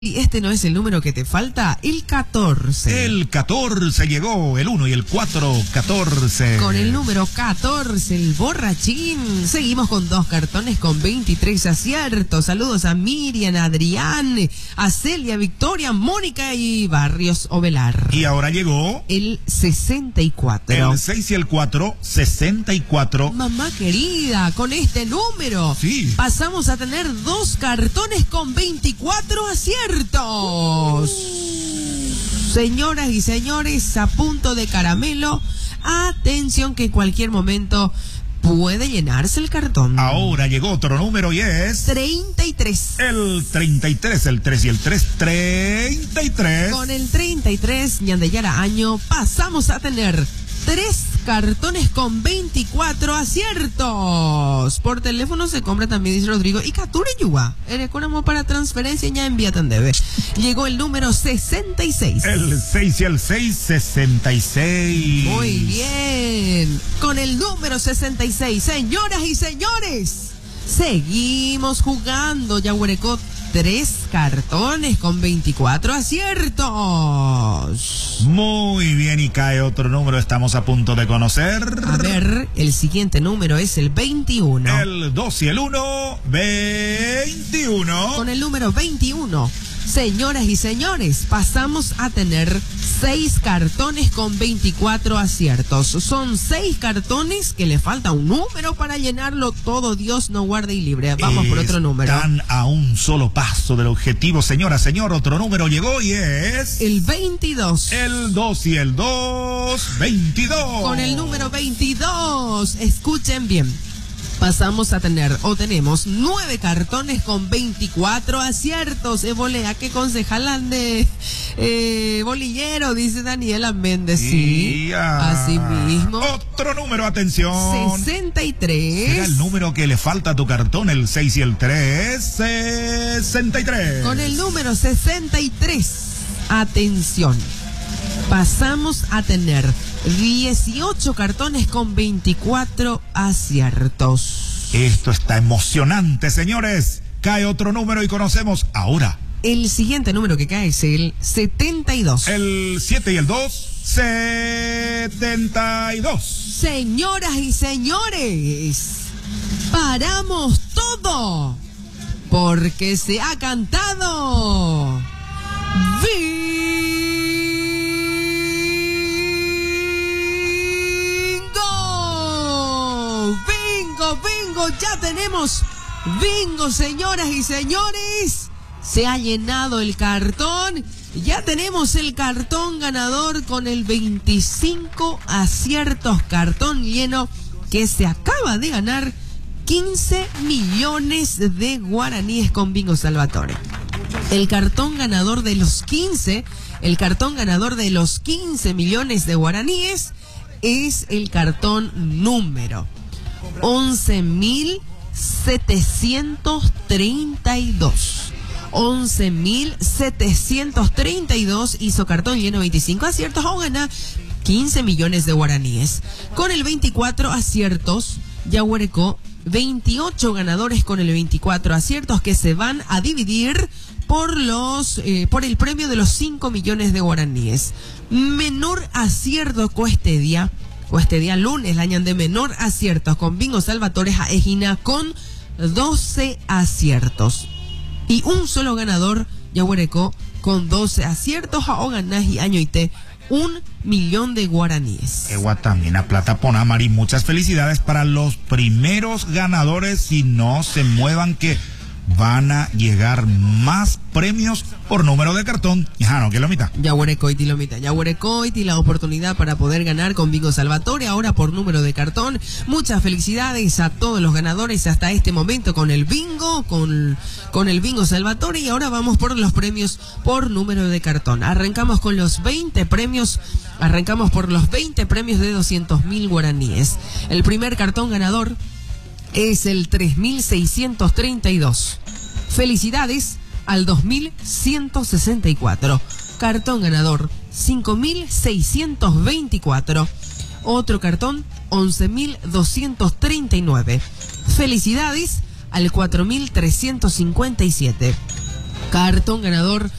Y este no es el número que te falta, el 14. El 14 llegó, el 1 y el 4, 14. Con el número 14, el borrachín. Seguimos con 2 cartones con 23 aciertos. Saludos a Miriam, a Adrián, a Celia, Victoria, Mónica y Barrios Ovelar. Y ahora llegó el 64. El 6 y el 4, 64. Mamá querida, con este número sí, pasamos a tener 2 cartones con 24 aciertos. Señoras y señores, a punto de caramelo. Atención que en cualquier momento puede llenarse el cartón. Ahora llegó otro número y es 33. El 33, el 3 y el 3, 33. Con el 33, Ñandeyara Año, pasamos a tener 3 cartones con 24 aciertos. Por teléfono se compra también, dice Rodrigo. Y Cature Yuba. El económico para transferencia ya envía tan debe. Llegó el número 66. El 6 y el 6, 66. Muy bien. Con el número 66, señoras y señores, seguimos jugando. Yaguarecó 3 cartones con 24 aciertos. Muy bien, y cae otro número, estamos a punto de conocer. A ver, el siguiente número es el 21. El 2 y el 1, 21. Con el número 21, señoras y señores, pasamos a tener 6 cartones con 24 aciertos. Son 6 cartones que le falta un número para llenarlo todo. Dios no guarde y libre. Vamos por otro número. Están a un solo paso del objetivo, señora, señor. Otro número llegó y es el 22. El 2 y el 2, 22. Con el número 22, escuchen bien. Pasamos a tener, o tenemos 9 cartones con 24 aciertos. Volea, ¿qué concejalan de bolillero? Dice Daniela Méndez. Sí, así mismo. Otro número, atención. 63. Será el número que le falta a tu cartón, el 6 y el 3, 63. Con el número 63, atención. Pasamos a tener 18 cartones con 24 aciertos. Esto está emocionante, señores. Cae otro número y conocemos ahora. El siguiente número que cae es el 72. El 7 y el 2, 72. Señoras y señores, paramos todo porque se ha cantado bingo, ya tenemos bingo, señoras y señores. Se ha llenado el cartón. Ya tenemos el cartón ganador con el 25 aciertos, cartón lleno, que se acaba de ganar 15 millones de guaraníes con Bingo Salvatore. El cartón ganador de los 15, el cartón ganador de los 15 millones de guaraníes es el cartón número 11.732. 11.732 hizo cartón lleno, 25 aciertos o gana 15 millones de guaraníes. Con el 24 aciertos, Yaguarecó 28 ganadores con el 24 aciertos que se van a dividir por el premio de los 5 millones de guaraníes. Menor acierto este día lunes, la añan de menor aciertos con Bingo Salvatore a Egina con 12 aciertos. Y un solo ganador, Yaguarecó, con 12 aciertos a Oganá y Añoite, 1 millón de guaraníes. Guatamina, Plata, Ponamari, muchas felicidades para los primeros ganadores. Y no se muevan que van a llegar más premios por número de cartón. Ya no, que lo mitad. Yaguarecó y la oportunidad para poder ganar con Bingo Salvatore, ahora por número de cartón. Muchas felicidades a todos los ganadores hasta este momento con el bingo, con el Bingo Salvatore. Y ahora vamos por los premios por número de cartón. Arrancamos con los 20 premios. Arrancamos por los 20 premios de 200.000 guaraníes. El primer cartón ganador es el 3.632. Felicidades al 2.164. Cartón ganador 5.624. Otro cartón 11.239. Felicidades al 4.357. Cartón ganador